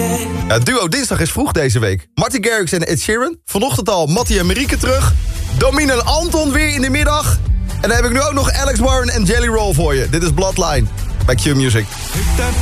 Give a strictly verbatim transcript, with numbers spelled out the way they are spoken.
Ja, duo dinsdag is vroeg deze week. Martin Garrix en Ed Sheeran. Vanochtend al Mattie en Marieke terug. Domien en Anton weer in de middag. En dan heb ik nu ook nog Alex Warren en Jelly Roll voor je. Dit is Bloodline bij Q Music.